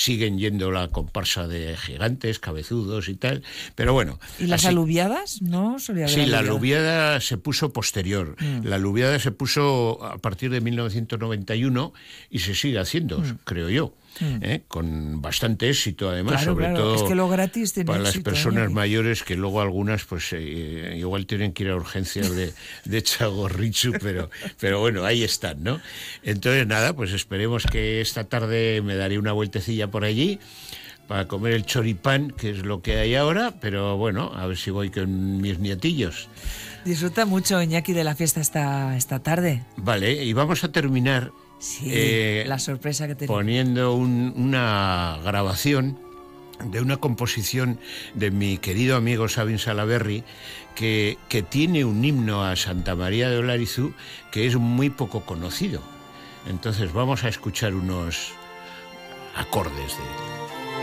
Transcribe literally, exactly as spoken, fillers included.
siguen yendo la comparsa de gigantes, cabezudos y tal, pero bueno. ¿Y las así, aluviadas? No solía haber sí, la aluviada. aluviada se puso posterior. Mm. La aluviada se puso a partir de mil novecientos noventa y uno y se sigue haciendo, Mm. creo yo. Mm. ¿eh? Con bastante éxito, además, Claro, sobre claro. todo Es que lo gratis tiene para las éxito, personas ¿eh? mayores, que luego algunas pues eh, igual tienen que ir a urgencias de, de Txagorritxu, pero, pero bueno, ahí están, ¿no? Entonces, nada, pues esperemos que esta tarde me daré una vueltecilla por allí para comer el choripán, que es lo que hay ahora, pero bueno, a ver si voy con mis nietillos. Disfruta mucho, Iñaki, de la fiesta esta, esta tarde. Vale, y vamos a terminar Sí, eh, la sorpresa que tenemos. poniendo un, una grabación de una composición de mi querido amigo Sabin Salaberry, que, que tiene un himno a Santa María de Olarizu que es muy poco conocido. Entonces vamos a escuchar unos acordes de él.